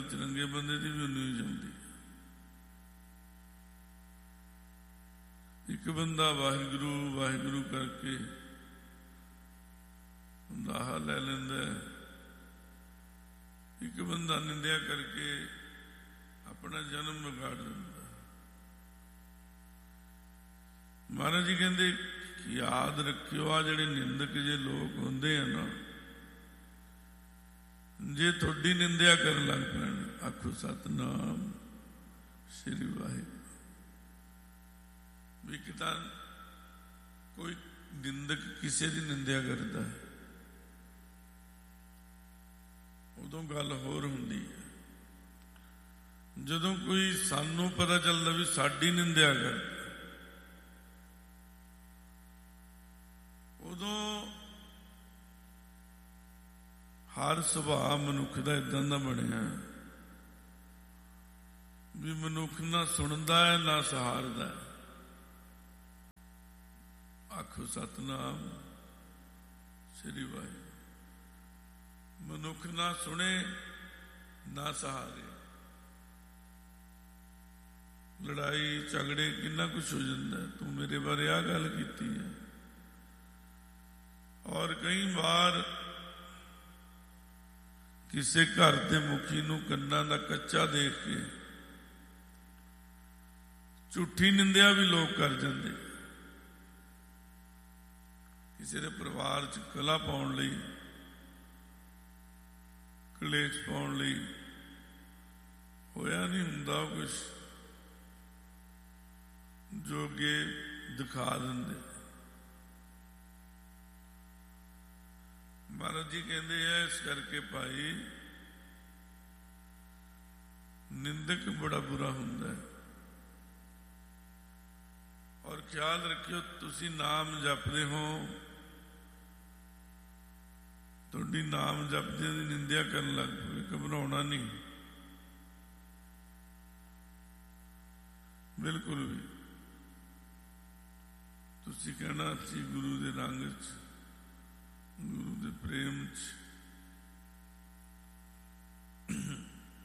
ਚੰਗੇ ਬੰਦੇ ਦੀ ਵੀ ਉਨੀ ਹੀ ਜਾਂਦੀ। ਇੱਕ ਬੰਦਾ ਵਾਹਿਗੁਰੂ ਵਾਹਿਗੁਰੂ ਕਰਕੇ ਦਾਹਾ ਲੈ ਲੈਂਦਾ, ਇੱਕ ਬੰਦਾ ਨਿੰਦਿਆ ਕਰਕੇ ਆਪਣਾ ਜਨਮ ਵਿਗਾੜ ਦਿੰਦਾ। ਮਹਾਰਾਜ ਜੀ ਕਹਿੰਦੇ ਯਾਦ ਰੱਖਿਓ, ਆ ਜਿਹੜੇ ਨਿੰਦਕ ਜੇ ਲੋਕ ਹੁੰਦੇ ਆ ਨਾ, ਜੇ ਤੁਹਾਡੀ ਨਿੰਦਿਆ ਕਰਨ ਲੱਗ ਪੈਣ, ਆਖੋ ਸਤਿਨਾਮ ਸ੍ਰੀ ਵਾਹਿਗੁਰੂ। ਵੀ ਕਿਤਾ ਕੋਈ ਨਿੰਦਕ ਕਿਸੇ ਦੀ ਨਿੰਦਿਆ ਕਰਦਾ ਹੈ, ਉਦੋਂ ਗੱਲ ਹੋਰ ਹੁੰਦੀ ਹੈ। ਜਦੋਂ ਕੋਈ ਸਾਨੂੰ ਪਤਾ ਚੱਲਦਾ ਵੀ ਸਾਡੀ ਨਿੰਦਿਆ ਕਰਦਾ, ਉਦੋਂ ਹਰ ਸੁਭਾਅ ਮਨੁੱਖ ਦਾ ਏਦਾਂ ਦਾ ਬਣਿਆ ਵੀ ਮਨੁੱਖ ਨਾ ਸੁਣਦਾ ਹੈ ਨਾ ਸਹਾਰਦਾ। ਆਖੋ ਸਤਿਨਾਮ ਸ੍ਰੀ ਵਾਹਿਗੁਰੂ। ਮਨੁੱਖ ਨਾ ਸੁਣੇ ਨਾ ਸਹਾਰੇ, ਲੜਾਈ ਝਗੜੇ ਕਿੰਨਾ ਕੁਛ ਹੋ ਜਾਂਦਾ। ਤੂੰ ਮੇਰੇ ਬਾਰੇ ਆਹ ਗੱਲ ਕੀਤੀ ਹੈ। ਔਰ ਕਈ ਵਾਰ ਕਿਸੇ ਘਰ ਦੇ ਮੁਖੀ ਨੂੰ ਕੰਨਾਂ ਦਾ ਕੱਚਾ ਦੇਖ ਕੇ ਝੂਠੀ ਨਿੰਦਿਆ ਵੀ ਲੋਕ ਕਰ ਜਾਂਦੇ। ਕਿਸੇ ਦੇ ਪਰਿਵਾਰ 'ਚ ਕਲਾ ਪਾਉਣ ਲਈ, ਕਲੇਸ਼ ਪਾਉਣ ਲਈ ਹੋਇਆ ਨਹੀਂ ਹੁੰਦਾ ਕੁਛ, ਜੋ ਅੱਗੇ ਦਿਖਾ ਦਿੰਦੇ। ਮਹਾਰਾਜ ਜੀ ਕਹਿੰਦੇ ਆ ਇਸ ਕਰਕੇ ਭਾਈ ਨਿੰਦਕ ਬੜਾ ਬੁਰਾ ਹੁੰਦਾ ਹੈ। ਔਰ ਖਿਆਲ ਰੱਖਿਓ, ਤੁਸੀਂ ਨਾਮ ਜਪਦੇ ਹੋ, ਤੁਹਾਡੀ ਨਾਮ ਜਪਦਿਆਂ ਦੀ ਨਿੰਦਿਆ ਕਰਨ ਲੱਗ ਪਵੇ, ਘਬਰਾਉਣਾ ਨਹੀਂ ਬਿਲਕੁਲ ਵੀ। ਤੁਸੀਂ ਕਹਿਣਾ ਅਸੀਂ ਗੁਰੂ ਦੇ ਰੰਗ 'ਚ, ਗੁਰੂ ਦੇ ਪ੍ਰੇਮ 'ਚ